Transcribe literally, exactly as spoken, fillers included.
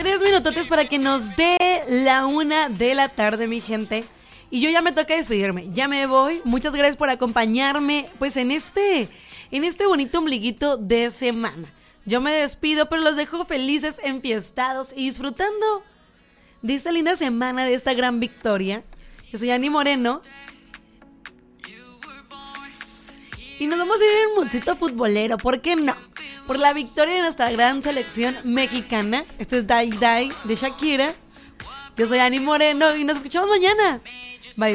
Tres minutotes para que nos dé la una de la tarde, mi gente. Y yo ya me toca despedirme, ya me voy. Muchas gracias por acompañarme, pues en este, en este bonito ombliguito de semana. Yo me despido, pero los dejo felices, enfiestados y disfrutando de esta linda semana, de esta gran victoria. Yo soy Ani Moreno. Y nos vamos a ir en un moodcito futbolero, ¿por qué no? Por la victoria de nuestra gran selección mexicana. Esto es Die Die de Shakira. Yo soy Ani Moreno y nos escuchamos mañana.